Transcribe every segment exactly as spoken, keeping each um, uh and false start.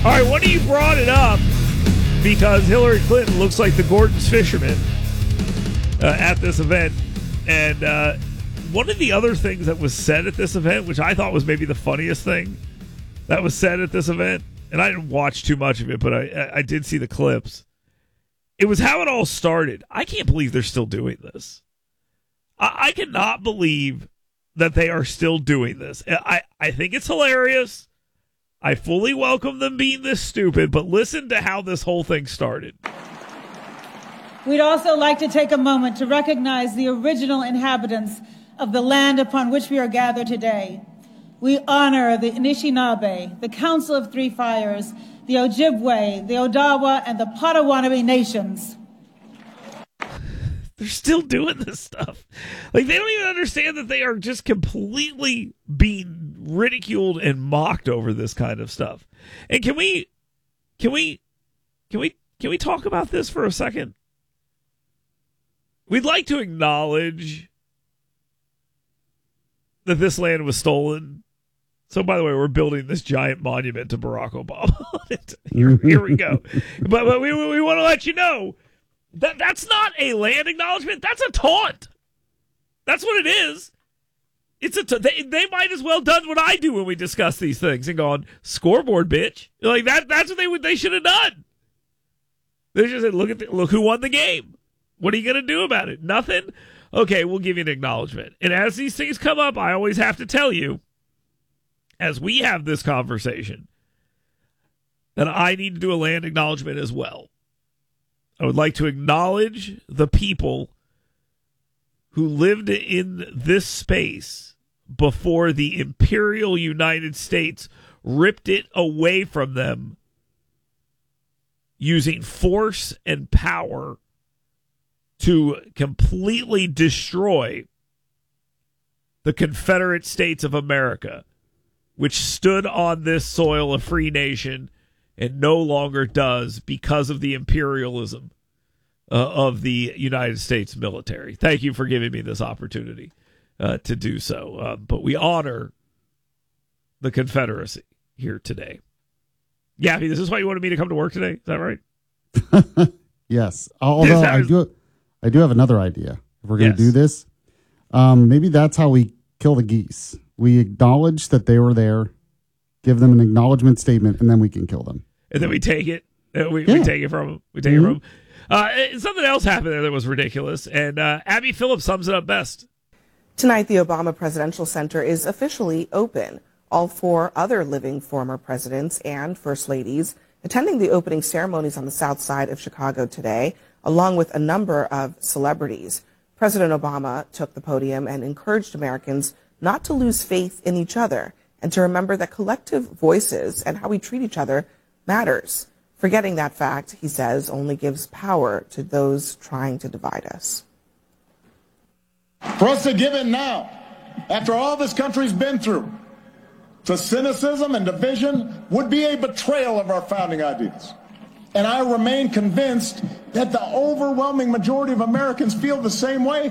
All right, one of you brought it up because Hillary Clinton looks like the Gordon's fisherman uh, at this event. And uh, one of the other things that was said at this event, which I thought was maybe the funniest thing that was said at this event, and I didn't watch too much of it, but I, I did see the clips. It was how it all started. I can't believe they're still doing this. I, I cannot believe that they are still doing this. I, I think it's hilarious. I fully welcome them being this stupid, but listen to how this whole thing started. We'd also like to take a moment to recognize the original inhabitants of the land upon which we are gathered today. We honor the Anishinaabe, the Council of Three Fires, the Ojibwe, the Odawa, and the Potawatomi nations. They're still doing this stuff. Like, they don't even understand that they are just completely being ridiculed and mocked over this kind of stuff. And can we, can we, can we, can we talk about this for a second? We'd like to acknowledge that this land was stolen. So, by the way, we're building this giant monument to Barack Obama. here, here we go. But, but we, we want to let you know that that's not a land acknowledgement. That's a taunt. That's what it is. It's a t- they, they might as well done what I do when we discuss these things and gone, scoreboard, bitch. Like that. That's what they would. They should have done. They just said, look at the, look who won the game. What are you going to do about it? Nothing. Okay, we'll give you an acknowledgement. And as these things come up, I always have to tell you, as we have this conversation, that I need to do a land acknowledgement as well. I would like to acknowledge the people who lived in this space before the Imperial United States ripped it away from them using force and power to completely destroy the Confederate States of America, which stood on this soil a free nation and no longer does because of the imperialism uh, of the United States military. Thank you for giving me this opportunity uh, to do so. Uh, but we honor the Confederacy here today. Yappy, this is why you wanted me to come to work today? Is that right? Yes. Although that I was- do, I do have another idea. If we're going to Yes. do this, um, maybe that's how we kill the geese. We acknowledge that they were there, give them an acknowledgement statement, and then we can kill them. And then we take it. Uh, we, Yeah. we take it from them. We take Mm-hmm. it from them. Uh, and something else happened there that was ridiculous, and uh, Abby Phillips sums it up best. Tonight, the Obama Presidential Center is officially open. All four other living former presidents and first ladies attending the opening ceremonies on the south side of Chicago today, along with a number of celebrities. President Obama took the podium and encouraged Americans not to lose faith in each other and to remember that collective voices and how we treat each other matters. Forgetting that fact, he says, only gives power to those trying to divide us. For us to give in now, after all this country's been through, to cynicism and division would be a betrayal of our founding ideas. And I remain convinced that the overwhelming majority of Americans feel the same way.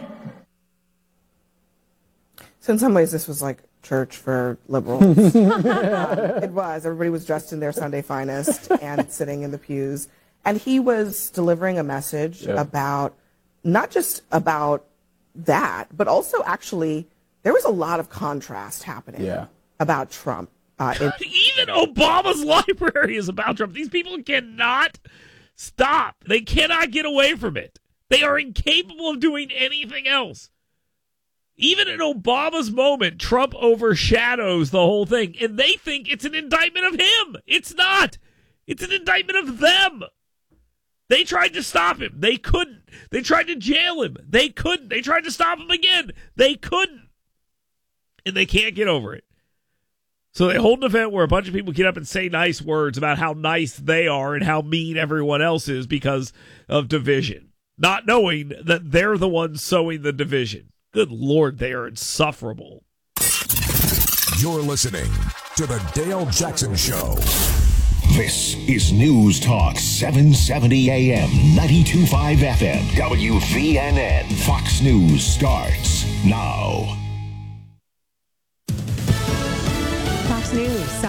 So in some ways, this was like church for liberals. uh, it was. Everybody was dressed in their Sunday finest and sitting in the pews. And he was delivering a message Yeah. about, not just about that, but also actually, there was a lot of contrast happening Yeah. about Trump. Uh, in- Even Obama's library is about Trump. These people cannot stop. They cannot get away from it. They are incapable of doing anything else. Even in Obama's moment, Trump overshadows the whole thing, and they think it's an indictment of him. It's not. It's an indictment of them. They tried to stop him. They couldn't. They tried to jail him. They couldn't. They tried to stop him again. They couldn't. And they can't get over it. So they hold an event where a bunch of people get up and say nice words about how nice they are and how mean everyone else is because of division, not knowing that they're the ones sowing the division. Good Lord, they are insufferable. You're listening to the Dale Jackson Show. This is News Talk seven seventy A M, ninety-two point five F M, W V N N. Fox News starts now. Fox News.